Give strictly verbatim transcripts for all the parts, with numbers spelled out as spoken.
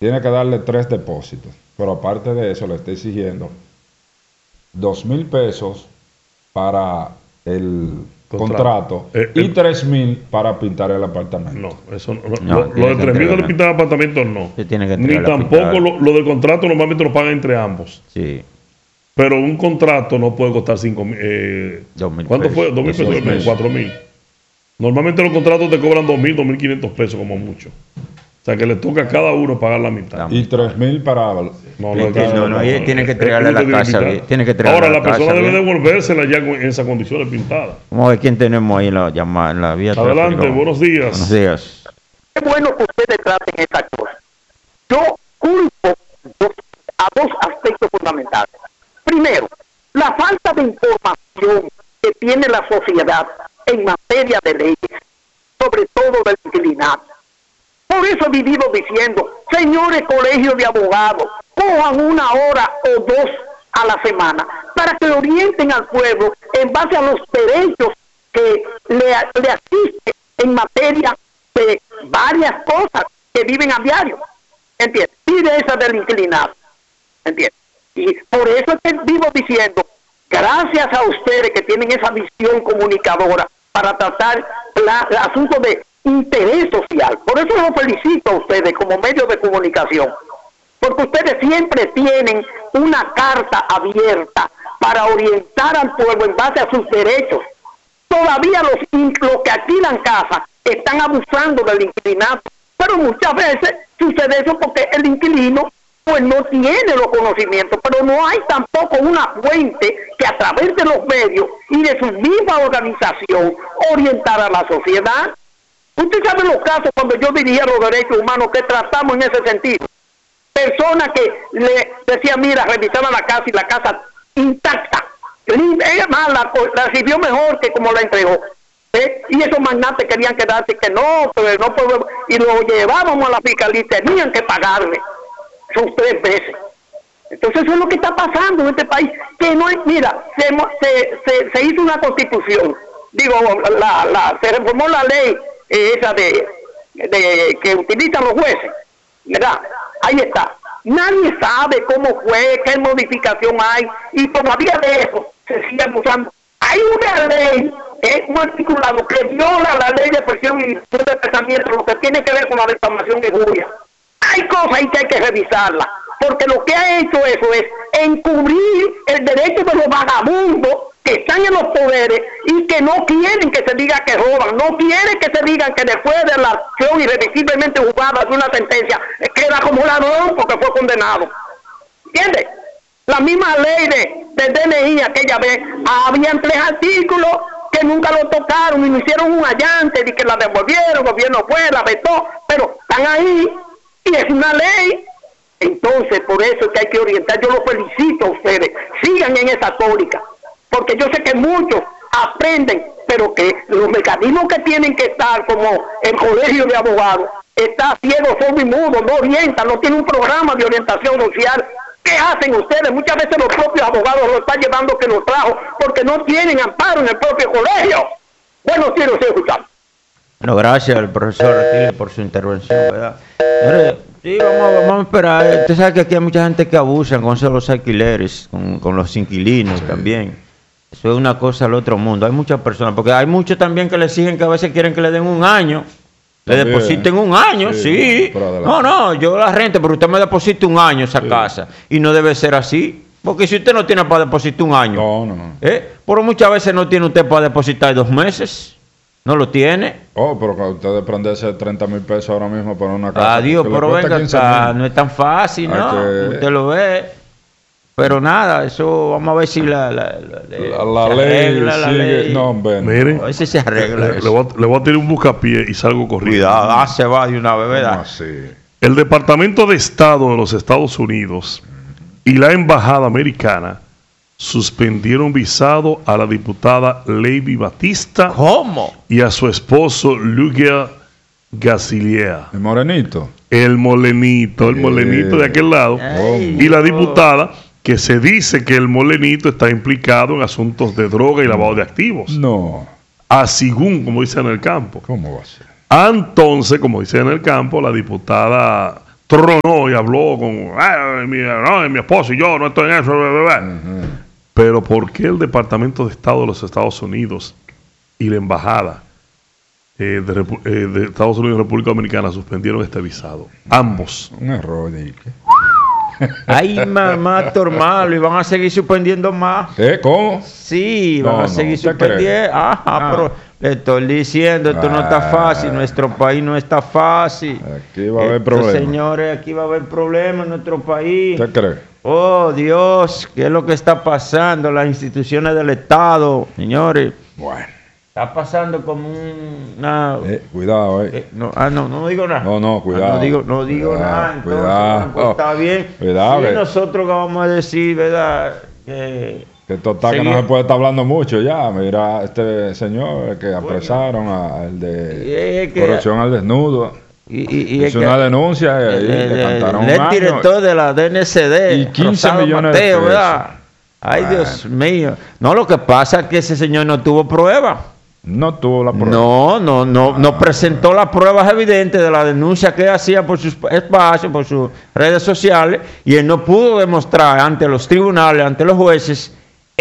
tiene que darle tres depósitos. Pero aparte de eso, le está exigiendo dos mil pesos para el contrato, contrato eh, y tres mil para pintar el apartamento. No, eso no. no lo, lo de tres mil para pintar el apartamento no. Ni tampoco lo, lo del contrato normalmente lo pagan entre ambos. Sí. Pero un contrato no puede costar cinco mil. Eh, ¿Cuánto fue? Dos mil pesos, pesos. Cuatro mil. Normalmente los contratos te cobran dos mil, dos mil quinientos pesos como mucho. O sea que le toca a cada uno pagar la mitad. Y tres mil para... No, no, no, no, no, ella tiene que entregarle la casa. Tiene que Ahora, la, la persona debe devolvérsela ya en esas condiciones pintadas. Vamos a ver quién tenemos ahí en la llamada, en la vía. Adelante, tráfico. Buenos días. Buenos días. Es bueno que ustedes traten esta cosa. Yo culpo dos, a dos aspectos fundamentales. Primero, la falta de información que tiene la sociedad en materia de leyes, sobre todo del inquilinato. Por eso he vivido diciendo, señores colegios de abogados, cojan una hora o dos a la semana para que orienten al pueblo en base a los derechos que le, le asisten en materia de varias cosas que viven a diario. ¿Entiendes? Y de esa del inquilinato. ¿Entiendes? Y por eso es que vivo diciendo, gracias a ustedes que tienen esa visión comunicadora para tratar la, el asunto de interés social. Por eso los felicito a ustedes como medios de comunicación, porque ustedes siempre tienen una carta abierta para orientar al pueblo en base a sus derechos. Todavía los, los que alquilan casa están abusando del inquilinato, pero muchas veces sucede eso porque el inquilino pues no tiene los conocimientos, pero no hay tampoco una fuente que a través de los medios y de su misma organización orientara a la sociedad. Usted sabe los casos cuando yo dirigía los derechos humanos que tratamos en ese sentido. Personas que le decían, mira, revisaban la casa y la casa intacta. Ella más la, la recibió mejor que como la entregó. ¿Eh? Y esos magnates querían quedarse que no, pero no podemos, y lo llevábamos a la fiscalía y tenían que pagarle. Son tres veces. Entonces eso es lo que está pasando en este país. Que no hay, mira, se, se, se, se hizo una constitución, digo, la, la, se reformó la ley esa de, de que utilizan los jueces, ¿verdad? Ahí está. Nadie sabe cómo fue, qué modificación hay, y todavía de eso se sigue abusando. Hay una ley, es un articulado que viola la ley de expresión y de pensamiento, lo que tiene que ver con la difamación de injuria. Hay cosas ahí que hay que revisarlas, porque lo que ha hecho eso es encubrir el derecho de los vagabundos que están en los poderes y que no quieren que se diga que roban, no quieren que se digan que después de la acción irrevisiblemente juzgada de una sentencia queda como ladrón porque fue condenado. ¿Entiendes? La misma ley de, de D N I aquella vez, habían tres artículos que nunca lo tocaron y no hicieron un allante y que la devolvieron, el gobierno fue, la vetó, pero están ahí y es una ley. Entonces, por eso es que hay que orientar. Yo los felicito a ustedes, sigan en esa tónica, porque yo sé que muchos aprenden, pero que los mecanismos que tienen que estar, como el colegio de abogados, está ciego, sordo y mudo, no orienta, no tiene un programa de orientación social. ¿Qué hacen ustedes? Muchas veces los propios abogados lo están llevando que los trajo, porque no tienen amparo en el propio colegio. Bueno, sí, lo estoy escuchando. Bueno, gracias al profesor Artiles por su intervención, ¿verdad? Señores, sí, vamos, vamos a esperar. Usted sabe que aquí hay mucha gente que abusa con eso de los alquileres, con, con los inquilinos sí. También. Eso es una cosa al otro mundo. Hay muchas personas, porque hay muchos también que le exigen que a veces quieren que le den un año. Le también depositen un año, sí. sí. No, no, yo la rento, pero usted me deposite un año esa sí. casa. Y no debe ser así. Porque si usted no tiene para depositar un año, no, no, no. ¿eh? Pero muchas veces no tiene usted para depositar dos meses. No lo tiene. Oh, pero que usted prende ese treinta mil pesos ahora mismo para una casa. Adiós, pero venga acá, no es tan fácil, ¿no? Que... Usted lo ve. Pero nada, eso vamos a ver si la, la, la, la, la, la ley arregla, sigue. La ley. No, ven. Miren, a ver si se arregla. Le, le, voy a, le voy a tirar un buscapié y salgo corriendo. Cuidado, ah, se va de una vez, ¿verdad? Así. El Departamento de Estado de los Estados Unidos y la Embajada Americana suspendieron visado a la diputada Lady Batista. ¿Cómo? Y a su esposo Lugia Gasilia. El morenito. El molenito, el molenito de aquel lado. Ay, y la diputada, que se dice que el molenito está implicado en asuntos de droga y lavado de activos. No. Así como dicen en el campo. ¿Cómo va a ser? Entonces, como dicen en el campo, la diputada tronó y habló con ah, mi, no, mi esposo y yo no estoy en eso, bla, bla, bla. Uh-huh. Pero ¿por qué el Departamento de Estado de los Estados Unidos y la Embajada eh, de, Repu- eh, de Estados Unidos y República Dominicana suspendieron este visado? Ambos. Un error, Dique. Ay, mamá, tu hermano, y van a seguir suspendiendo más. ¿Eh? ¿Cómo? Sí, van no, a seguir no, suspendiendo. Ajá, ah. pero le estoy diciendo, esto ah. no está fácil, nuestro país no está fácil. Aquí va a haber problemas. Señores, aquí va a haber problemas en nuestro país. ¿Usted cree? Oh, Dios, ¿qué es lo que está pasando? Las instituciones del Estado, señores. Bueno. Está pasando como un... Una, eh, cuidado, eh. eh no, ah, no, no digo nada. No, no, cuidado. Ah, no digo, no digo cuidado, nada. Entonces, cuidado. Pues, está bien. Cuidado. Sí, que, nosotros vamos a decir, ¿verdad? Que, que esto está que no se puede estar hablando mucho ya. Mira, este señor que apresaron bueno, al de que, corrupción al desnudo. Y, y, y es una que, denuncia y ahí el, le cantaron el, el director de la D N C D. Y quince Rosado millones Mateo, de pesos. ¿verdad? Ay, bueno. Dios mío. No, lo que pasa es que ese señor no tuvo prueba. No tuvo la prueba. No, no, no, ah, no presentó las pruebas evidentes de la denuncia que hacía por sus espacios, por sus redes sociales, y él no pudo demostrar ante los tribunales, ante los jueces,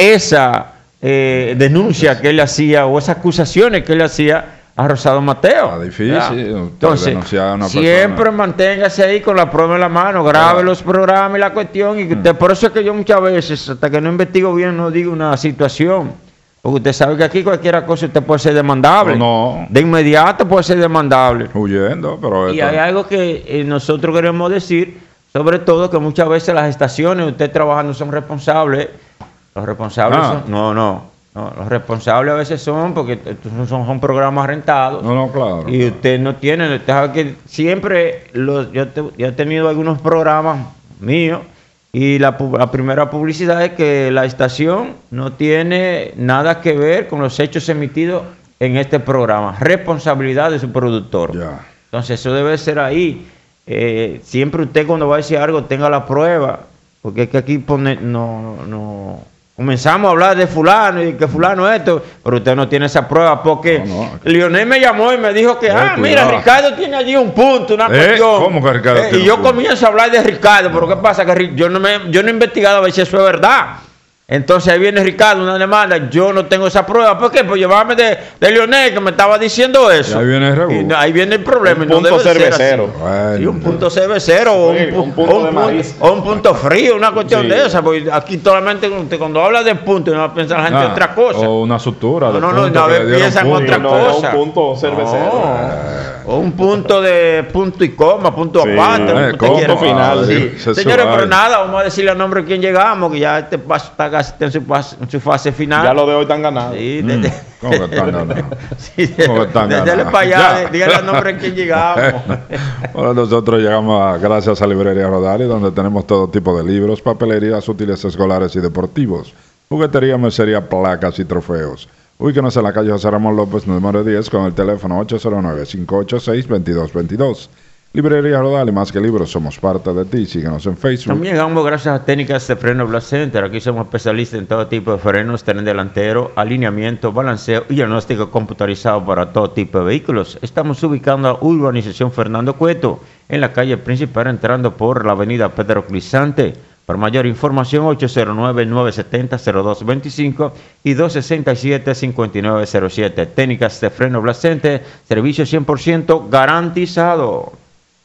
esa eh, denuncia que él hacía o esas acusaciones que él hacía a Rosado Mateo. Está difícil. Entonces, a una siempre persona. Manténgase ahí con la prueba en la mano, grabe ah. los programas y la cuestión, y usted, mm. por eso es que yo muchas veces, hasta que no investigo bien, no digo una situación. Porque usted sabe que aquí cualquier cosa usted puede ser demandable. No, no. De inmediato puede ser demandable. Huyendo, pero... Y esto... hay algo que eh, nosotros queremos decir, sobre todo que muchas veces las estaciones, usted trabajando son responsables. Los responsables ah. son... No, no, no. Los responsables a veces son porque son, son programas rentados. No, no, claro. Y claro. usted no tiene... Usted sabe que siempre... Los, yo, te, yo he tenido algunos programas míos. Y la, la primera publicidad es que la estación no tiene nada que ver con los hechos emitidos en este programa. Responsabilidad de su productor. Yeah. Entonces eso debe ser ahí. Eh, siempre usted cuando va a decir algo tenga la prueba. Porque es que aquí pone, no, no, comenzamos a hablar de fulano y que fulano esto, pero usted no tiene esa prueba porque no, no. Lionel me llamó y me dijo que, eh, ah, cuidado. Mira, Ricardo tiene allí un punto, una eh, cuestión. ¿Cómo que Ricardo eh, tiene y yo un punto? comienzo a hablar de Ricardo, pero ¿qué pasa? Que yo no, me, yo no he investigado a ver si eso es verdad. Entonces ahí viene Ricardo, una demanda, yo no tengo esa prueba. ¿Por qué? Pues llevarme de, de Lionel que me estaba diciendo eso. Y ahí viene el y ahí viene el problema. Un punto no cervecero. Bueno. Sí, un punto cervecero o, un, un, punto o, un punto, o un punto frío, una cuestión sí. de esa. Porque aquí solamente cuando habla de punto no va a pensar la gente ah, otra cosa. O una sutura. No, no, no, no, no piensa en otra no, cosa. Un punto cervecero. No. O un punto de punto y coma, punto sí, aparte. Eh, punto final. Sí. Sí. Señores, pero nada, vamos a decirle el nombre de quién llegamos, que ya este paso está casi en su, paso, en su fase final. Ya lo de hoy están ganados. Sí, mm. de, de, ¿Cómo que están ganados? Sí, de, ¿Cómo que están de, ganados? Dele para allá, díganle el nombre de quién llegamos. Bueno, nosotros llegamos a, gracias a Librería Rodali, donde tenemos todo tipo de libros, papelerías, útiles escolares y deportivos, juguetería, mercería, placas y trofeos. Ubíquenos en la calle José Ramón López, número diez, con el teléfono ocho cero nueve, cinco ocho seis, dos dos dos dos. Librería Rodal y más que libros, somos parte de ti. Síguenos en Facebook. También llegamos gracias a Técnicas de Freno Black Center. Aquí somos especialistas en todo tipo de frenos, tren delantero, alineamiento, balanceo y diagnóstico computarizado para todo tipo de vehículos. Estamos ubicando a Urbanización Fernando Cueto, en la calle principal, entrando por la avenida Pedro Clisante. Para mayor información, ocho cero nueve, nueve siete cero, cero dos dos cinco y dos seis siete, cinco nueve cero siete. Técnicas de Freno Black Center, servicio cien por ciento garantizado.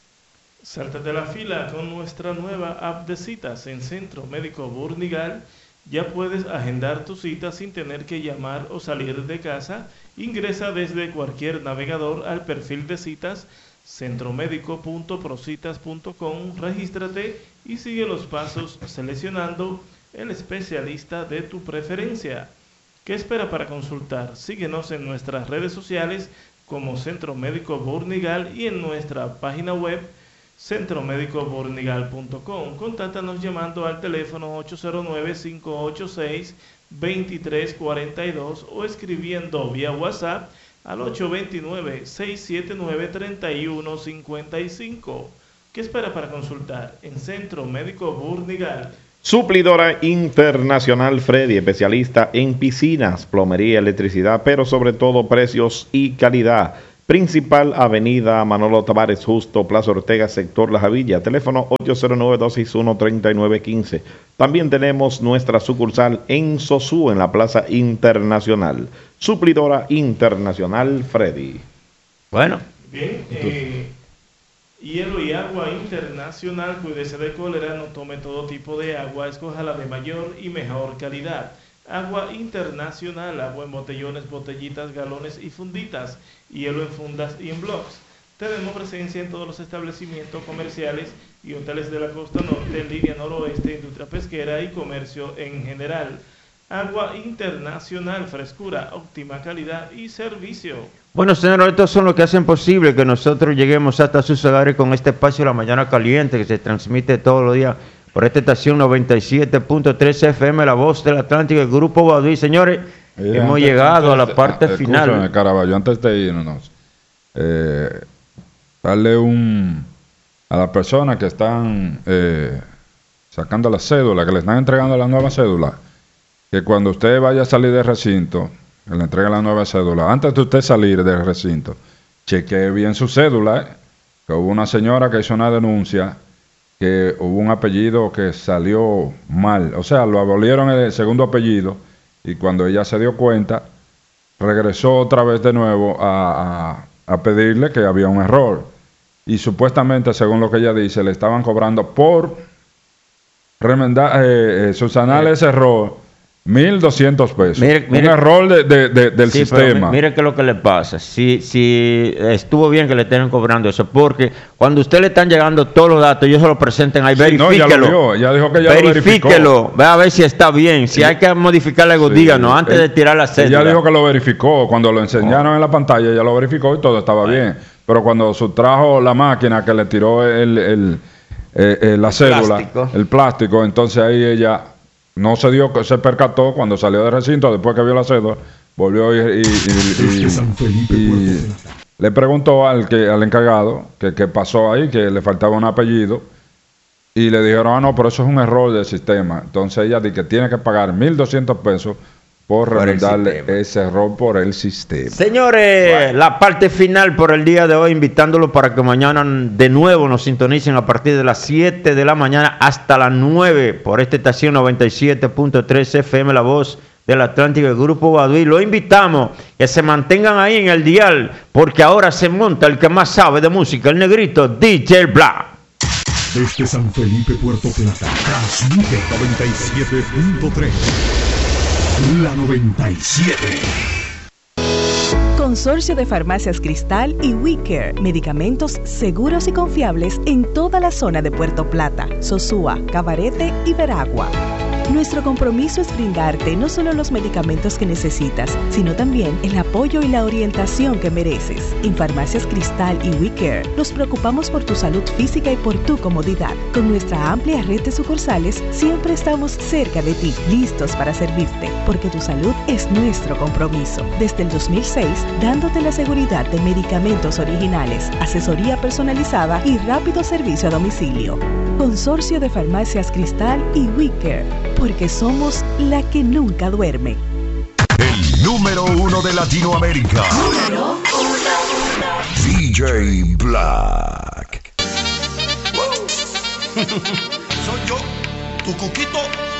Salte de la fila con nuestra nueva app de citas en Centro Médico Burnigal. Ya puedes agendar tu cita sin tener que llamar o salir de casa. Ingresa desde cualquier navegador al perfil de citas centromédico punto procitas punto com, regístrate y sigue los pasos seleccionando el especialista de tu preferencia. ¿Qué espera para consultar? Síguenos en nuestras redes sociales como Centro Médico Burnigal y en nuestra página web centro médico burnigal punto com. Contáctanos llamando al teléfono ocho cero nueve, cinco ocho seis, dos tres cuatro dos o escribiendo vía WhatsApp al ocho dos nueve, seis siete nueve, tres uno cinco cinco. ¿Qué espera para consultar? En Centro Médico Burnigal. Suplidora Internacional Freddy, especialista en piscinas, plomería, electricidad, pero sobre todo precios y calidad. principal avenida Manolo Tavares Justo, Plaza Ortega, sector La Javilla, teléfono ocho cero nueve, dos seis uno, tres nueve uno cinco. También tenemos nuestra sucursal en Sosú, en la Plaza Internacional. Suplidora Internacional Freddy. Bueno. Bien, eh, hielo y agua internacional, cuídese de cólera, no tome todo tipo de agua, escoja la de mayor y mejor calidad. Agua internacional, agua en botellones, botellitas, galones y funditas, hielo en fundas y en blocks. Tenemos presencia en todos los establecimientos comerciales y hoteles de la costa norte, línea noroeste, industria pesquera y comercio en general. Agua internacional, frescura, óptima calidad y servicio. Bueno, señores, estos son los que hacen posible que nosotros lleguemos hasta sus hogares con este espacio La Mañana Caliente, que se transmite todos los días por esta estación noventa y siete punto tres F M, La Voz del Atlántico, el Grupo Baduy. Señores, Mira, hemos antes, llegado antes, a la parte ah, final. Escúchame, Caraballo, antes de irnos, eh, darle un a las personas que están eh, sacando la cédula, que le están entregando la nueva cédula, que cuando usted vaya a salir del recinto, que le entreguen la nueva cédula, antes de usted salir del recinto, chequee bien su cédula, eh, que hubo una señora que hizo una denuncia que hubo un apellido que salió mal, o sea, lo abolieron el segundo apellido y cuando ella se dio cuenta, regresó otra vez de nuevo a, a, a pedirle que había un error y supuestamente, según lo que ella dice, le estaban cobrando por remendar, eh, eh, subsanar ese error mil doscientos pesos. Mire, mire, un error de, de, de, del sí, sistema. Mire qué es lo que le pasa. Si, si estuvo bien que le estén cobrando eso, porque cuando usted le están llegando todos los datos, ellos se lo presenten ahí, sí, verifíquelo. No, ya lo vio, ya dijo que ya verifíquelo, lo verificó. Ve a ver si está bien. Si sí. hay que modificarle algo, sí, díganos antes él, de tirar la cédula. Ella dijo que lo verificó. Cuando lo enseñaron oh. en la pantalla, ya lo verificó y todo estaba Ay. bien. Pero cuando sustrajo la máquina que le tiró el, el, eh, eh, la el cédula, plástico. el plástico, entonces ahí ella no se dio, se percató cuando salió del recinto, después que vio la cédula, volvió y, y, y, y, y le preguntó al que al encargado que qué pasó ahí, que le faltaba un apellido, y le dijeron, ah, no, pero eso es un error del sistema. Entonces ella dice que tiene que pagar mil doscientos pesos por remendarle ese error por el sistema. Señores, bueno. la parte final por el día de hoy, invitándolos para que mañana de nuevo nos sintonicen a partir de las siete de la mañana hasta las nueve por esta estación noventa y siete punto tres F M, La Voz del Atlántico, el Grupo Baduy. Lo invitamos que se mantengan ahí en el dial, porque ahora se monta el que más sabe de música, el negrito D J Black. Desde San Felipe, Puerto Plata, transmite noventa y siete punto tres. La noventa y siete. Consorcio de Farmacias Cristal y WeCare, medicamentos seguros y confiables en toda la zona de Puerto Plata, Sosúa, Cabarete y Veragua. Nuestro compromiso es brindarte no solo los medicamentos que necesitas, sino también el apoyo y la orientación que mereces. En Farmacias Cristal y WeCare nos preocupamos por tu salud física y por tu comodidad. Con nuestra amplia red de sucursales, siempre estamos cerca de ti, listos para servirte, porque tu salud es nuestro compromiso. Desde el dos mil seis, dándote la seguridad de medicamentos originales, asesoría personalizada y rápido servicio a domicilio. Consorcio de Farmacias Cristal y WeCare, porque somos la que nunca duerme. El número uno de Latinoamérica. Número uno. D J Black. Soy yo, tu cuquito